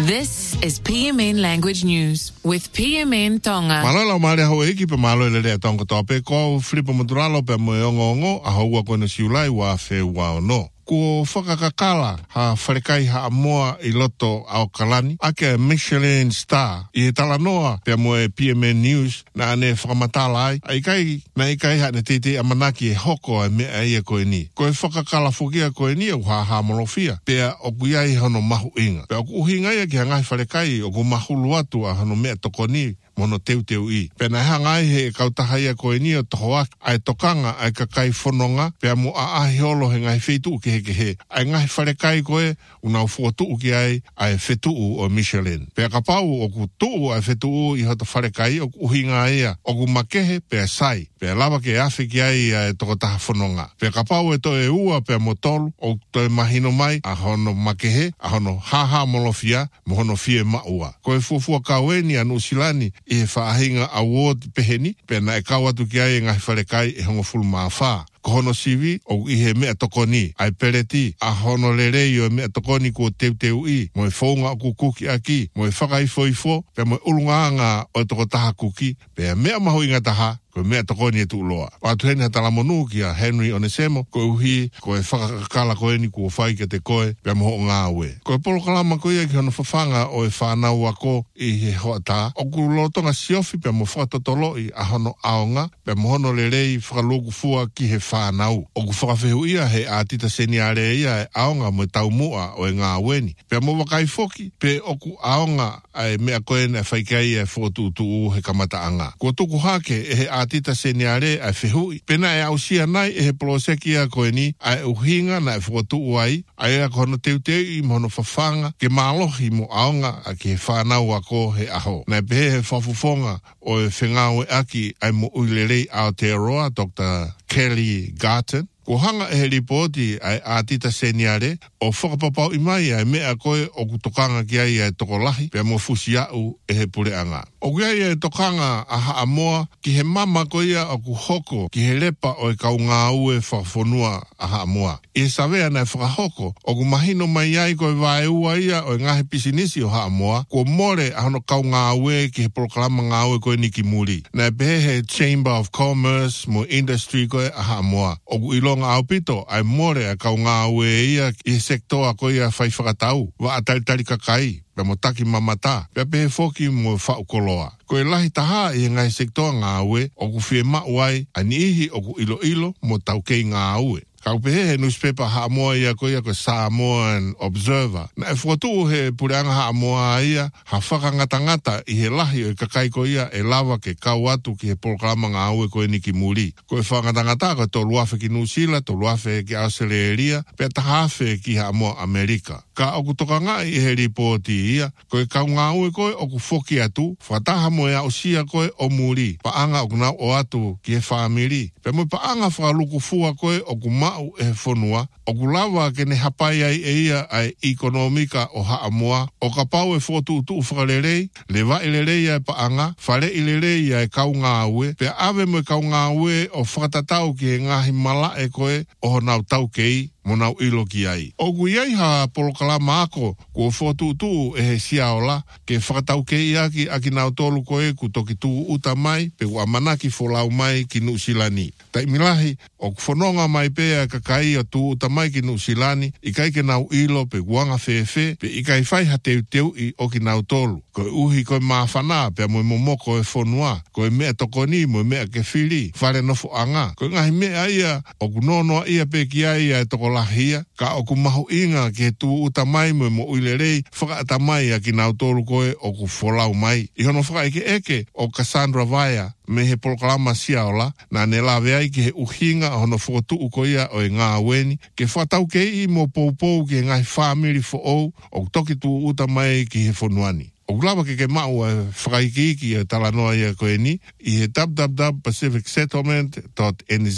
This is PMN Language News with PMN Tonga. Malala mare ho eki pe malo le tonga tope ko flipo moturalo pe mo ngongo a ho ko na siulai wa fe wa no. Ko whakakakala ha wharekai ha amoa I loto ao kalani ake Michelin star I tala noa pe mo PMN News na ane whakamatala ai ikai ha ne tete amanaki e hoko e mea ia koe ni ko e whakakala fukia koe ni o ha molofia pe o kuiai hano mahu inga pe o kuhinga ia ki hangai wharekai o ku mahulu atu a hano mea toko ni mono teu I. Pena hangai he kautahaya koe ni o tohoak ai tokanga ai kakai whanonga pea mo a ahi holo he ngai whetu ke he. Ai ngai wharekai koe unau fuatu ki ai whetu o Michelin. Pea ka pau o ku tuu ai whetu I hota wharekai o ku uhinga ia o ku makehe pea sai. Pea lava ke awhi ki ai toko taha whanonga. Pea ka pau e to e ua pea mo tolu o to e mahino mai a hono makehe a hono haha molofia mo hono fie maua. Koe fuafua kaweni anu silani I he whaahinga award peheni, pena e kawatu ki ai ngai wharekai e hongo fulu mawha. Ko hono sivi, o I he mea tokoni, ai pereti, a hono lerei o mea tokoni ko teu I, mo e whaunga o kuki aki, mo e whakaifo, pe mo e ulungaanga o toko taha kuki, pe mea mahu inga taha, ko mea tokoni e tuuloa. Watu heni hatala monu ki a Henry Onesemo, ko uhi, ko e whakakala koe ni kua whai ke te koe, pe mo ngā ue. Ko e polo kalama koe ia ki hono whawhanga o e whanau ako I he hoata, o ku lotonga siofi pe mo whakatotolo I a hono aonga, pe mo hono lerei whakalogu fua ki he whanau. O ku whakawhehu ia he atita seniare ia e aonga mo e taumua o e ngā weni. Pe mo wakai foki, pe o ku aonga ai mea koe na whaikai e whotutu he kamataanga. Ko tuku hake e he atita seniare ai whehui. Pena e ausia nai e he poloseki a koe ni ai uhinga na e whotu ai, ai a kono teu I mono whawhanga ke malohi mo aonga a ke he whanau ako he aho. Na pehe he whafufonga o e whengau e aki ai mo uilerei Aotearoa Dr. Kelly Garten. Ko hanga e he ripoti ai atita seniare o whakapapau I mai ai mea koe o kutokanga ki ai toko lahi pia mo fusi au e he pureanga. O ki ai e tokanga a haamoa ki he mama ko ia o ku hoko ki he lepa o e kau ngā ue whakafonua a haamoa. I savea na e whakahoko o ku mahino mai ai ko e vae ua ia o e ngahe pisinisi o haamoa ko more a hono kau ngā ue ki he proklama ngā ue koe Niki Muri. Na e pehe he Chamber of Commerce mo industry koe a haamoa. O ku ilo ngā aupito ai more a kau ngā ue ia I sektoa ko ia whai whakatau wa atalitari kakai pe mo taki mamata pe pehe foki mo whaukoloa. Ko e lahi taha I ngai sektoa ngā ue o ku whie mauai ani ihi o ku ilo mo taukei ngā ue. Kau pehe he newspaper haamoa ia ko Samoan Observer. Na e whatu he pureanga haamoa ia ha whakangatangata I he lahi o e kakai ko ia e lava ke kau atu ki he polkalama ngā ue ko e Niki Muri. Ko e whakangatangata ko tō luafe ki New Zealand, tō luafe ki Australia, pe tahafe ki haamoa Amerika. Ka oku tokanga I he ripoti ia, ko e kau ngā ue koe oku foki atu, whataha mo e ausia koe o muri, paanga oku nau o atu ki he whaamiri. Pe mo paanga whakaluku fua koe oku mau e he whonua, oku lawa ke ne hapai ai e ia ai ekonomika o haamoa, o ka pau e whotu utu whakarerei, le wa ilerei ai paanga, whare ilerei ai kau ngā ue, pe ave mo e kau ngā ue o whakatatau ki he ngahi mala e koe o nau tau kei, mo nau ilo ki ai. O kui ai ha polokalama ako, ko whotutu e he siaola, ke whakatau kei aki nau tolu koe ku toki tu uta mai, pe ua manaki wholau mai ki Nuusilani. Tai milahi, o whanonga mai pea kakai o tu uta mai ki Nuusilani, I kai ke nau ilo pe guanga whewhe, pe I kai whai ha teu I o ki nau tolu. Ko uhi koe mawhana, pe mo momoko e whonua, ko mea tokoni, mo mea ke whiri, whare nofo anga. Ko ngahi mea ia, o kunonoa ia pe ki ai toko lahia, ka oku mahu inga ke tu uta mai mo uilerei whakaata mai a ki nau tolu koe oku wholau mai. I hono whakaike eke o Cassandra Vaya me he polokalama siaola na ne lawe ai ki he uhinga hono whotu ko ia o e ngā weni ke whatau kei I mo poupou ki ngai whamiri fo o toki tu uta mai ki he whonuani. O glava ke mau whakaiki e talanoa ia koe ni I he www.pacificsettlement.nz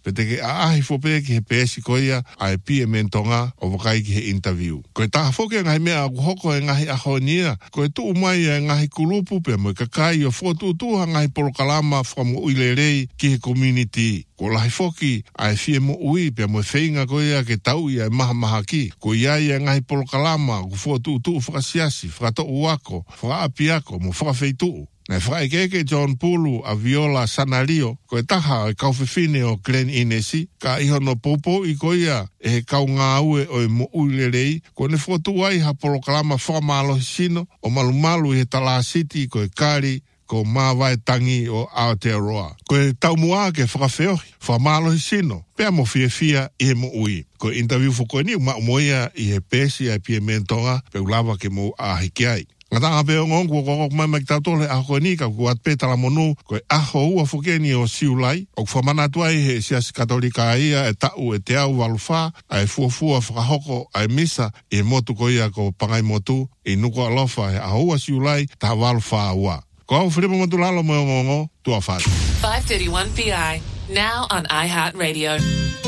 Pete ke aahi fope ki he pesi ko ia ai PMN tonga o wakai ki he interview. Ko e taha foke ngai mea aku hoko e ngahi ahonia, ko e tuu mai e ngahi kulupu pe mo kakai o fotutuha ngahi polokalama from uilerei ki he community. Ko lahi foki ai fie mo ui pe mo feinga ko ia ke tau ia e maha ki. Ko ia ia ngahi polokalama ku fotutu whakasiasi, whakato uako, whakaapi ako, mo whakawheitu. Nei whaekeke John Pulu a Viola Sanalio, ko e taha e kauwhewhine o Glen Inesi, ka iho no popo i ko ia e he kau ngā ue o e mo uilerei, ko ne whotu ai ha polokalama whamalo sino, o malumalu i he Tala City ko e Kari, ko mawai tangi o Aotearoa. Ko e taumua ke whakawheohi, whamalo sino, pea mo fia i he mo ui. Ko interview whako ni uma umoia i he pesi ai PMN tonga, pe ulawa ke mo ahiki ai. Ngā tanga peo ngongu o koko mai mai ki tautole a koe ni ka ku atpe tala monu koe aho ua whukeni o siulai o kwhamana tuai he siasi katolika ia e tau e te au walufa a e fuafua whakahoko a e misa e motu ko ia ko pangai motu e nuko alofa he aho ua siulai ta walufa ua. Ko au Filipo Matulalo mo ngongo tua whare. 531 PI, now on iHeartRadio.